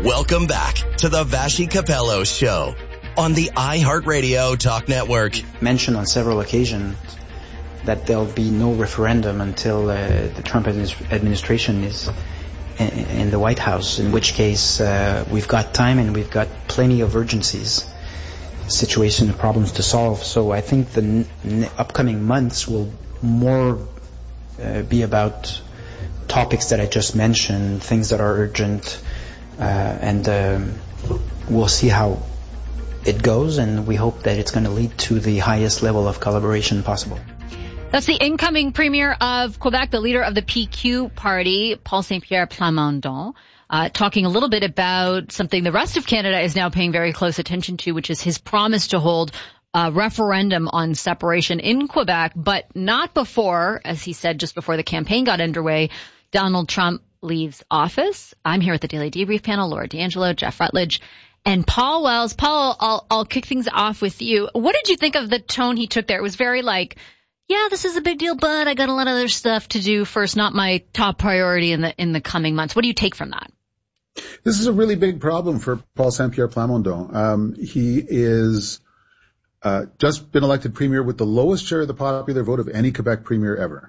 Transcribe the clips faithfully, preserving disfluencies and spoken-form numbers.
Welcome back to the Vassy Capello Show on the iHeartRadio Talk Network. Mentioned on several occasions that there'll be no referendum until uh, the Trump administration is in, in the White House, in which case uh, we've got time and we've got plenty of urgencies, situation and problems to solve. So I think the n- n- upcoming months will more uh, be about topics that I just mentioned, things that are urgent, uh, and um, we'll see how it goes, and we hope that it's going to lead to the highest level of collaboration possible. That's the incoming Premier of Quebec, the leader of the P Q party, Paul Saint-Pierre Plamondon, uh, talking a little bit about something the rest of Canada is now paying very close attention to, which is his promise to hold a referendum on separation in Quebec, but not before, as he said just before the campaign got underway, Donald Trump leaves office. I'm here with the Daily Debrief panel, Laura D'Angelo, Jeff Rutledge, and Paul Wells. Paul, I'll, I'll kick things off with you. What did you think of the tone he took there? It was very like, yeah, this is a big deal, but I got a lot of other stuff to do first, not my top priority in the in the coming months. What do you take from that? This is a really big problem for Paul Saint-Pierre Plamondon. Um, he is uh, just been elected premier with the lowest share of the popular vote of any Quebec premier ever.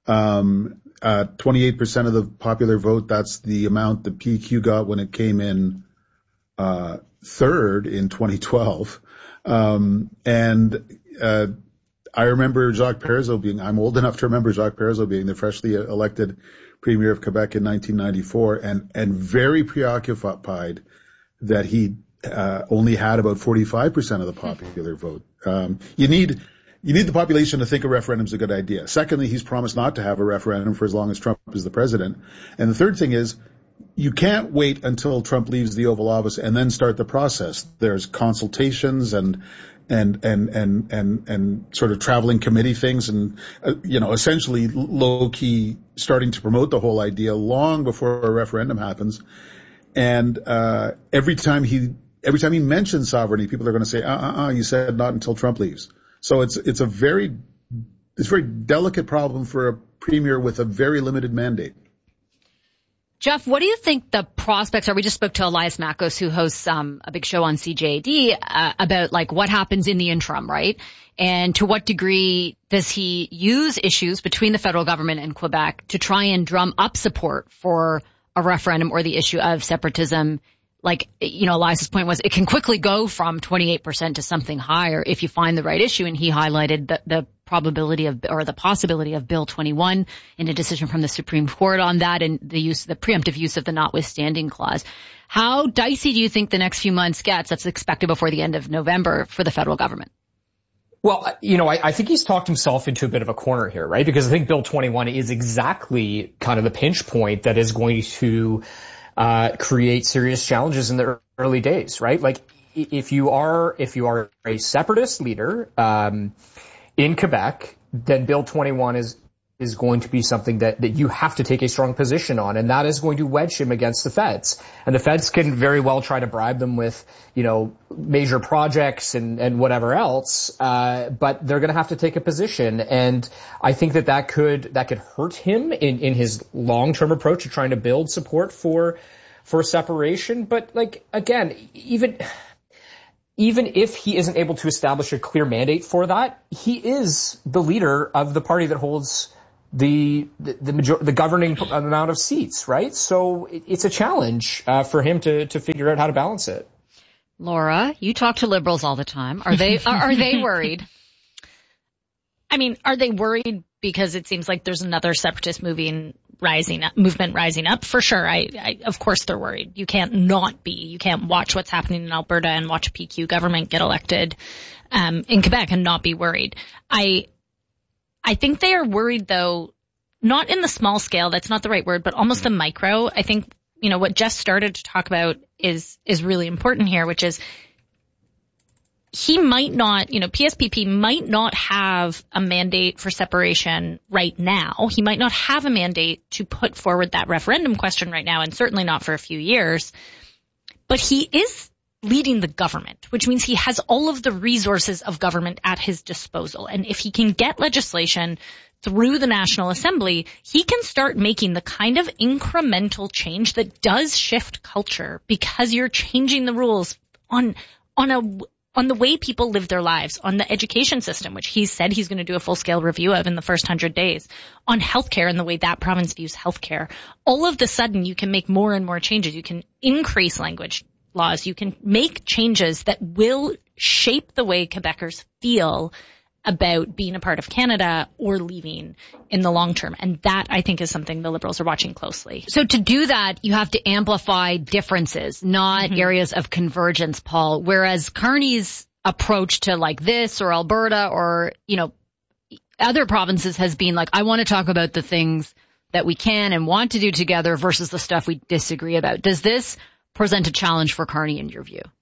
Um, uh, twenty-eight percent of the popular vote, that's the amount the P Q got when it came in uh, third in twenty twelve. Um, and uh, I remember Jacques Parizeau being, I'm old enough to remember Jacques Parizeau being the freshly elected premier of Quebec in nineteen ninety-four, and, and very preoccupied that he uh, only had about forty-five percent of the popular vote. Um, you need, you need the population to think a referendum's a good idea. Secondly, he's promised not to have a referendum for as long as Trump is the president. And the third thing is, you can't wait until Trump leaves the Oval Office and then start the process. There's consultations and and and and and and sort of traveling committee things, and uh, you know, essentially low key starting to promote the whole idea long before a referendum happens. And uh every time he every time he mentions sovereignty, people are going to say, uh uh uh, you said not until Trump leaves. So it's it's a very it's a very delicate problem for a premier with a very limited mandate. Jeff, what do you think the prospects are? We just spoke to Elias Makos, who hosts um, a big show on C J A D, uh, about like what happens in the interim, right? And to what degree does he use issues between the federal government and Quebec to try and drum up support for a referendum or the issue of separatism? Like, you know, Elias's point was it can quickly go from twenty-eight percent to something higher if you find the right issue. And he highlighted the, the probability of, or the possibility of Bill twenty-one in a decision from the Supreme Court on that, and the use, the preemptive use of the notwithstanding clause. How dicey do you think the next few months gets? That's expected before the end of November for the federal government. Well, you know, I, I think he's talked himself into a bit of a corner here, right? Because I think Bill twenty-one is exactly kind of the pinch point that is going to uh create serious challenges in the early days, right? Like, if you are if you are a separatist leader um in Quebec, then Bill twenty-one is is going to be something that, that you have to take a strong position on, and that is going to wedge him against the feds. And the feds can very well try to bribe them with, you know, major projects and, and whatever else, uh, but they're going to have to take a position. And I think that that could, that could hurt him in, in his long-term approach to trying to build support for, for separation. But like, again, even, even if he isn't able to establish a clear mandate for that, he is the leader of the party that holds the the the, major, the governing amount of seats, right? So it, it's a challenge uh, for him to to figure out how to balance it. Laura, you talk to liberals all the time. Are they are, are they worried? I mean, are they worried because it seems like there's another separatist moving rising up, movement rising up? For sure. I, I of course they're worried. You can't not be. You can't watch what's happening in Alberta and watch a P Q government get elected um in Quebec and not be worried. I I think they are worried, though, not in the small scale, that's not the right word, but almost a micro. I think, you know, what Jeff started to talk about is is really important here, which is he might not, you know, P S P P might not have a mandate for separation right now. He might not have a mandate to put forward that referendum question right now, and certainly not for a few years. But he is leading the government, which means he has all of the resources of government at his disposal. And if he can get legislation through the National Assembly, he can start making the kind of incremental change that does shift culture, because you're changing the rules on, on a, on the way people live their lives, on the education system, which he said he's going to do a full-scale review of in the first hundred days, on healthcare and the way that province views healthcare. All of the sudden, you can make more and more changes. You can increase language laws. You can make changes that will shape the way Quebecers feel about being a part of Canada or leaving in the long term. And that, I think, is something the Liberals are watching closely. So to do that, you have to amplify differences, not mm-hmm. areas of convergence, Paul. Whereas Carney's approach to like this or Alberta or, you know, other provinces has been like, I want to talk about the things that we can and want to do together versus the stuff we disagree about. Does this present a challenge for Carney in your view?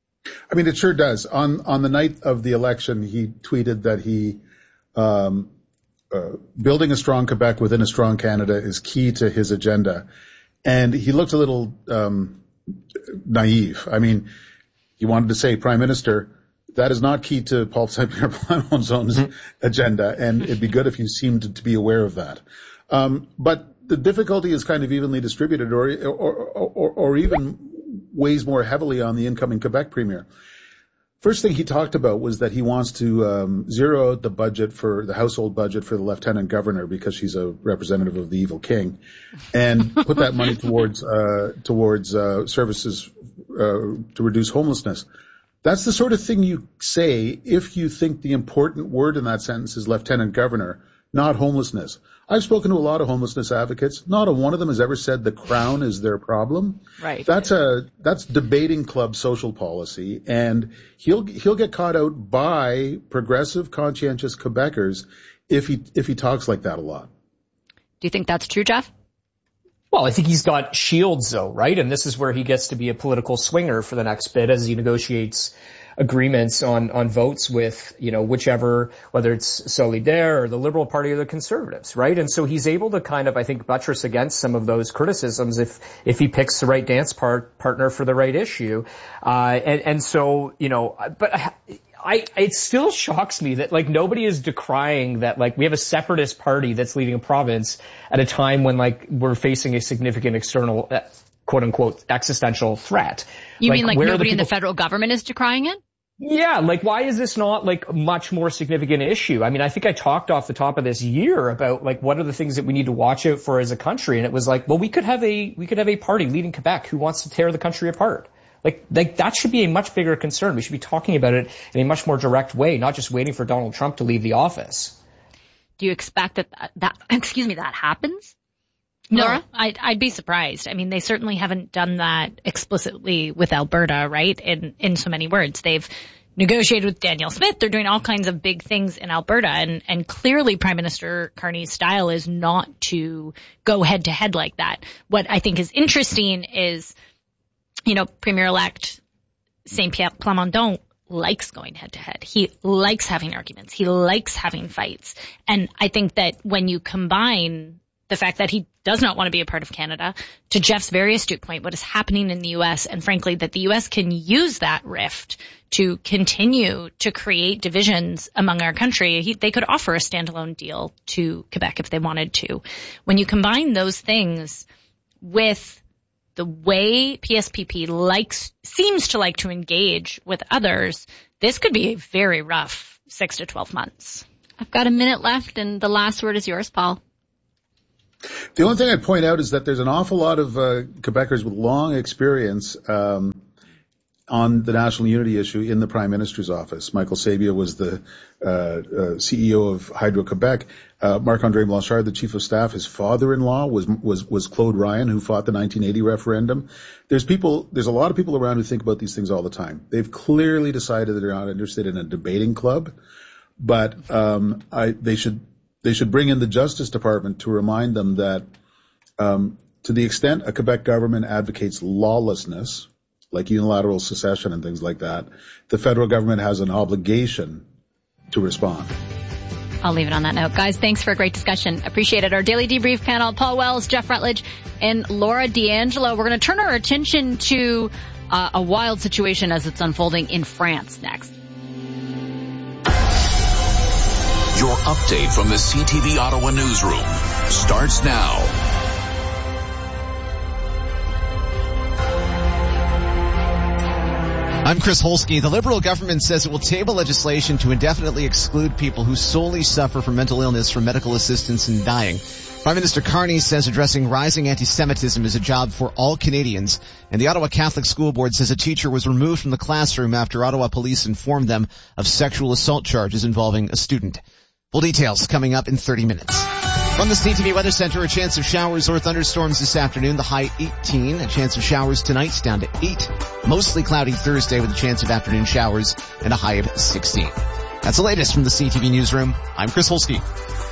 I mean, it sure does. On on the night of the election, he tweeted that he um, uh, building a strong Quebec within a strong Canada is key to his agenda, and he looked a little um, naive. I mean, he wanted to say, Prime Minister, that is not key to Paul Saint-Pierre Plamondon's mm-hmm. agenda, and it'd be good if you seemed to be aware of that. Um, but the difficulty is kind of evenly distributed, or or or, or even weighs more heavily on the incoming Quebec premier. First thing he talked about was that he wants to um, zero out the budget for the household budget for the lieutenant governor because she's a representative of the evil king, and put that money towards uh, towards uh, services uh, to reduce homelessness. That's the sort of thing you say if you think the important word in that sentence is lieutenant governor, not homelessness. I've spoken to a lot of homelessness advocates. Not a one of them has ever said the Crown is their problem. Right. That's a that's debating club social policy, and he'll he'll get caught out by progressive, conscientious Quebecers if he if he talks like that a lot. Do you think that's true, Jeff? Well, I think he's got shields, though, right? And this is where he gets to be a political swinger for the next bit as he negotiates agreements on, on votes with, you know, whichever, whether it's Solidaire or the Liberal Party or the Conservatives, right? And so he's able to kind of, I think, buttress against some of those criticisms if, if he picks the right dance part, partner for the right issue. Uh, and, and so, you know, but I, I, it still shocks me that, like, nobody is decrying that, like, we have a separatist party that's leading a province at a time when, like, we're facing a significant external, uh, quote unquote, existential threat. You like, mean like nobody the in the federal government is decrying it? Yeah, like, why is this not, like, a much more significant issue? I mean, I think I talked off the top of this year about, like, what are the things that we need to watch out for as a country, and it was like, well, we could have a, we could have a party leading Quebec who wants to tear the country apart. Like, like, that should be a much bigger concern. We should be talking about it in a much more direct way, not just waiting for Donald Trump to leave the office. Do you expect that, that, excuse me, that happens? No, Laura? I'd, I'd be surprised. I mean, they certainly haven't done that explicitly with Alberta, right? In, in so many words. They've negotiated with Danielle Smith. They're doing all kinds of big things in Alberta. And, and clearly Prime Minister Carney's style is not to go head to head like that. What I think is interesting is, you know, Premier-elect Saint-Pierre Plamondon likes going head to head. He likes having arguments. He likes having fights. And I think that when you combine the fact that he does not want to be a part of Canada, to Jeff's very astute point, what is happening in the U S, and frankly that the U S can use that rift to continue to create divisions among our country. He, they could offer a standalone deal to Quebec if they wanted to. When you combine those things with the way P S P P likes, seems to like to engage with others, this could be a very rough six to twelve months. I've got a minute left, and the last word is yours, Paul. The only thing I'd point out is that there's an awful lot of uh, Quebecers with long experience um, on the national unity issue in the Prime Minister's office. Michael Sabia was the uh, uh, C E O of Hydro-Quebec. Uh, Marc-André Blanchard, the chief of staff, his father-in-law was was was Claude Ryan, who fought the nineteen eighty referendum. There's people, there's a lot of people around who think about these things all the time. They've clearly decided that they're not interested in a debating club, but um, I, they should. They should bring in the Justice Department to remind them that um, to the extent a Quebec government advocates lawlessness, like unilateral secession and things like that, the federal government has an obligation to respond. I'll leave it on that note. Guys, thanks for a great discussion. Appreciate it. Our daily debrief panel, Paul Wells, Jeff Rutledge, and Laura D'Angelo. We're going to turn our attention to uh, a wild situation as it's unfolding in France next. Your update from the C T V Ottawa newsroom starts now. I'm Chris Holsky. The Liberal government says it will table legislation to indefinitely exclude people who solely suffer from mental illness from medical assistance in dying. Prime Minister Carney says addressing rising anti-Semitism is a job for all Canadians. And the Ottawa Catholic School Board says a teacher was removed from the classroom after Ottawa police informed them of sexual assault charges involving a student. Full details coming up in thirty minutes. From the C T V Weather Center, a chance of showers or thunderstorms this afternoon, the high eighteen. A chance of showers tonight down to eight. Mostly cloudy Thursday with a chance of afternoon showers and a high of sixteen. That's the latest from the C T V Newsroom. I'm Chris Holsky.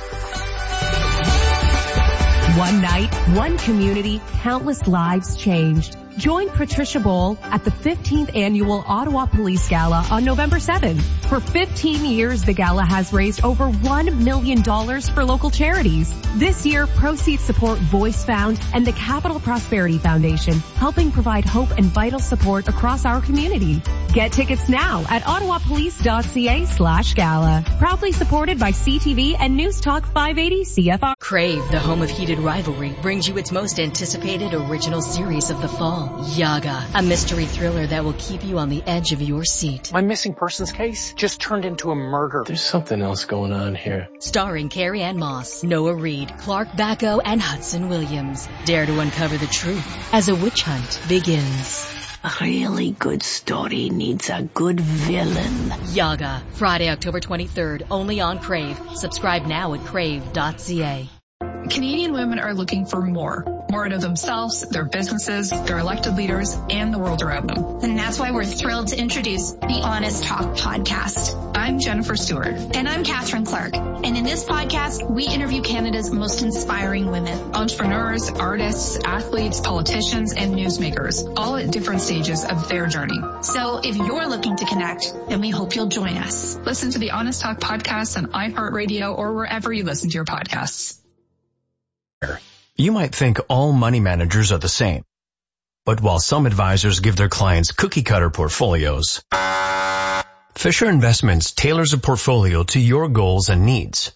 One night, one community, countless lives changed. Join Patricia Bowl at the fifteenth Annual Ottawa Police Gala on November seventh. For fifteen years, the gala has raised over one million dollars for local charities. This year, proceeds support Voice Found and the Capital Prosperity Foundation, helping provide hope and vital support across our community. Get tickets now at ottawapolice.ca slash gala. Proudly supported by C T V and News Talk five eighty C F R. Crave, the home of heated rivalry, brings you its most anticipated original series of the fall, Yaga, a mystery thriller that will keep you on the edge of your seat. My missing persons case just turned into a murder. There's something else going on here. Starring Carrie Ann Moss, Noah Reid, Clark Bacco, and Hudson Williams. Dare to uncover the truth as a witch hunt begins. A really good story needs a good villain. Yaga, Friday, October twenty-third, only on Crave. Subscribe now at crave dot c a. Canadian women are looking for more. More out of themselves, their businesses, their elected leaders, and the world around them. And that's why we're thrilled to introduce the Honest Talk podcast. I'm Jennifer Stewart. And I'm Catherine Clark. And in this podcast, we interview Canada's most inspiring women. Entrepreneurs, artists, athletes, politicians, and newsmakers, all at different stages of their journey. So if you're looking to connect, then we hope you'll join us. Listen to the Honest Talk podcast on iHeartRadio or wherever you listen to your podcasts. You might think all money managers are the same. But while some advisors give their clients cookie-cutter portfolios, Fisher Investments tailors a portfolio to your goals and needs.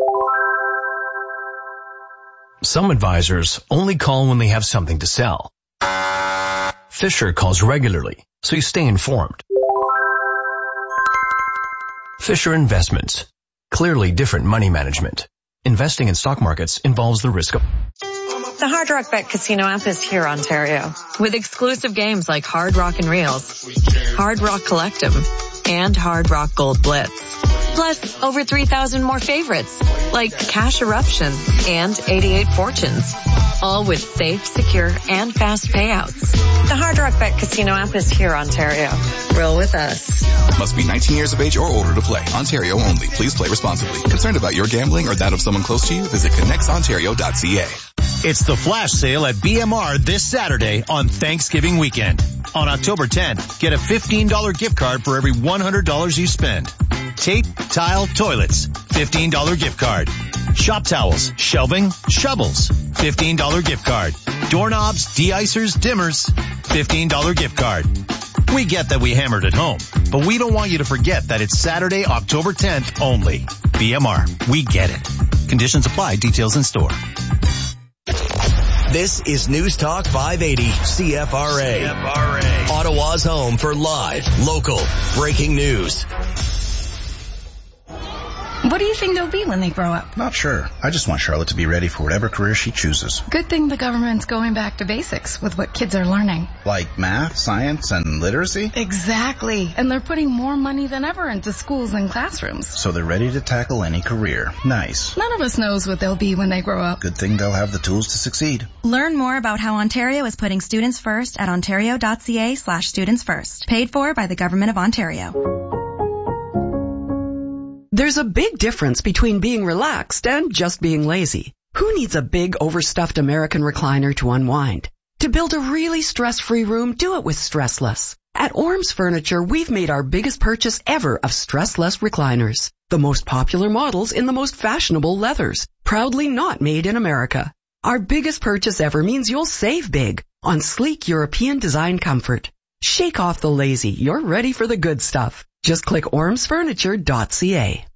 Some advisors only call when they have something to sell. Fisher calls regularly, so you stay informed. Fisher Investments. Clearly different money management. Investing in stock markets involves the risk of... The Hard Rock Bet Casino app is here, Ontario, with exclusive games like Hard Rock and Reels, Hard Rock Collective, and Hard Rock Gold Blitz. Plus, over three thousand more favorites, like Cash Eruption and eighty-eight Fortunes, all with safe, secure, and fast payouts. The Hard Rock Bet Casino app is here, Ontario. Roll with us. Must be nineteen years of age or older to play. Ontario only. Please play responsibly. Concerned about your gambling or that of someone close to you? Visit connects ontario dot c a. It's the flash sale at B M R this Saturday on Thanksgiving weekend. On October tenth, get a fifteen dollars gift card for every one hundred dollars you spend. Tape, tile, toilets, fifteen dollars gift card. Shop towels, shelving, shovels, fifteen dollars gift card. Doorknobs, de-icers, dimmers, fifteen dollars gift card. We get that we hammered at home, but we don't want you to forget that it's Saturday, October tenth only. B M R, we get it. Conditions apply, details in store. This is News Talk five eighty C F R A. C F R A. Ottawa's home for live, local, breaking news. What do you think they'll be when they grow up? Not sure. I just want Charlotte to be ready for whatever career she chooses. Good thing the government's going back to basics with what kids are learning. Like math, science, and literacy? Exactly. And they're putting more money than ever into schools and classrooms. So they're ready to tackle any career. Nice. None of us knows what they'll be when they grow up. Good thing they'll have the tools to succeed. Learn more about how Ontario is putting students first at ontario dot c a slash students first. Paid for by the Government of Ontario. There's a big difference between being relaxed and just being lazy. Who needs a big overstuffed American recliner to unwind? To build a really stress-free room, do it with Stressless. At Orms Furniture, we've made our biggest purchase ever of Stressless recliners. The most popular models in the most fashionable leathers, proudly not made in America. Our biggest purchase ever means you'll save big on sleek European design comfort. Shake off the lazy. You're ready for the good stuff. Just click orms furniture dot c a.